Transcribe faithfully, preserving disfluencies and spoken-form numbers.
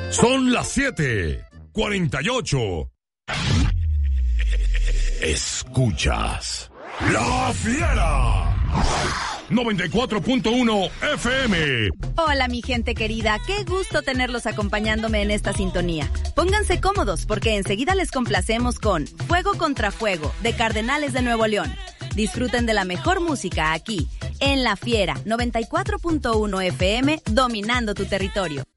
Son las siete cuarenta y ocho. Escuchas La Fiera noventa y cuatro punto uno F M. Hola mi gente querida, qué gusto tenerlos acompañándome en esta sintonía. Pónganse cómodos porque enseguida les complacemos con Fuego contra Fuego de Cardenales de Nuevo León. Disfruten de la mejor música aquí, en La Fiera noventa y cuatro punto uno F M, dominando tu territorio.